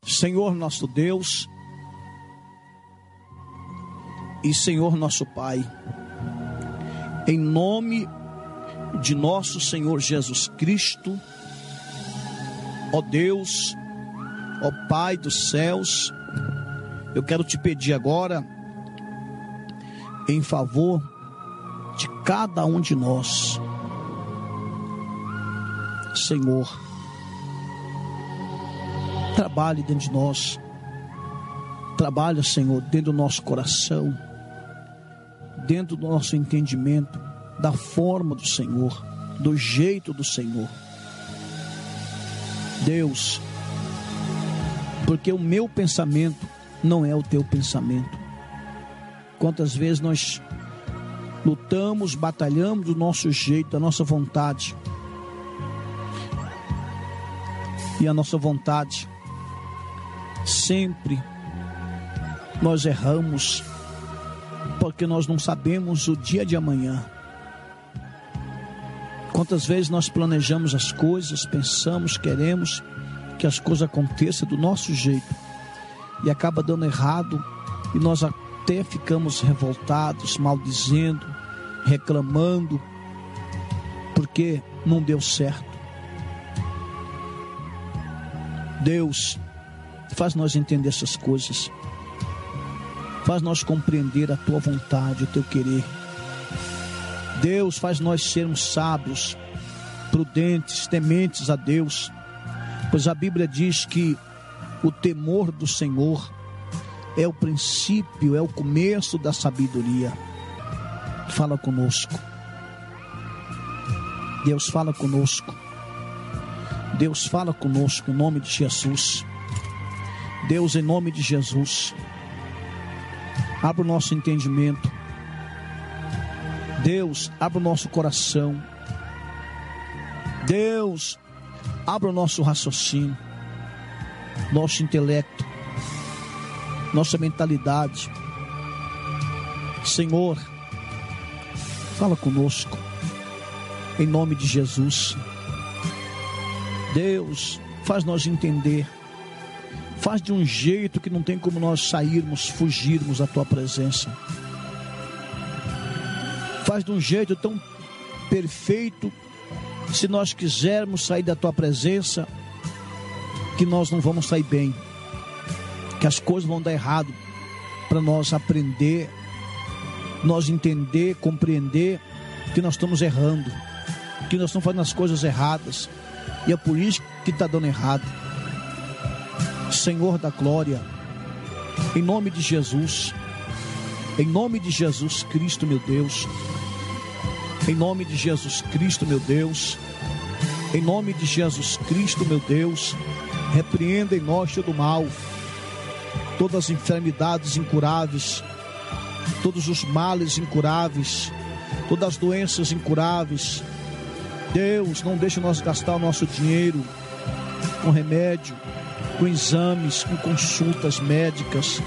Senhor nosso Deus e Senhor nosso Pai, em nome de nosso Senhor Jesus Cristo, ó Deus, ó Pai dos céus, eu quero te pedir agora, em favor de cada um de nós, Senhor, trabalhe dentro de nós, trabalha, Senhor, dentro do nosso coração, dentro do nosso entendimento, da forma do Senhor, do jeito do Senhor. Deus, porque o meu pensamento não é o teu pensamento. Quantas vezes nós lutamos, batalhamos do nosso jeito, da nossa vontade, e a nossa vontade sempre nós erramos, porque nós não sabemos o dia de amanhã. Quantas vezes nós planejamos as coisas, pensamos, queremos que as coisas aconteçam do nosso jeito e acaba dando errado, e nós até ficamos revoltados, maldizendo, reclamando, porque não deu certo. Deus, faz nós entender essas coisas, faz nós compreender a tua vontade, o teu querer. Deus, faz nós sermos sábios, prudentes, tementes a Deus, pois a Bíblia diz que o temor do Senhor é o princípio, é o começo da sabedoria. Fala conosco, Deus, fala conosco, Deus, fala conosco em nome de Jesus. Deus, em nome de Jesus, abra o nosso entendimento. Deus, abra o nosso coração. Deus, abra o nosso raciocínio, nosso intelecto, nossa mentalidade. Senhor, fala conosco em nome de Jesus. Deus, faz nós entender, faz de um jeito que não tem como nós sairmos, fugirmos da tua presença. Faz de um jeito tão perfeito, se nós quisermos sair da tua presença, que nós não vamos sair bem, que as coisas vão dar errado, para nós aprender, nós entender, compreender que nós estamos errando, que nós estamos fazendo as coisas erradas, e é por isso que está dando errado. Senhor da glória, em nome de Jesus, em nome de Jesus Cristo, meu Deus, em nome de Jesus Cristo, meu Deus, em nome de Jesus Cristo, meu Deus, repreenda em nós todo o mal, todas as enfermidades incuráveis, todos os males incuráveis, todas as doenças incuráveis. Deus, não deixe nós gastar o nosso dinheiro com remédio, com exames, com consultas médicas.